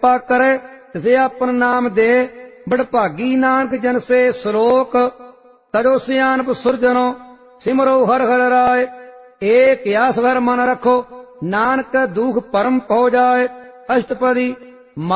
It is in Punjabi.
ਕਿਰਪਾ ਕਰੇ ਤਿਸੇ ਆਪਨ ਨਾਮ ਦੇ। ਬੜਭਾਗੀ ਨਾਨਕ ਜਨ ਸੇ ਸ਼ਲੋਕ ਤਜੋ ਸਿਆਣਪ ਸੁਰਜਨੋ ਸਿਮਰੋ ਹਰਿ ਹਰਿ ਰਾਏ। ਏਕ ਆਸ ਹਰਿ ਮਨ ਰਖੋ ਨਾਨਕ ਦੁਖ ਪਰਮ ਪਹੁ ਜਾਏ। ਅਸ਼ਟਪਦੀ।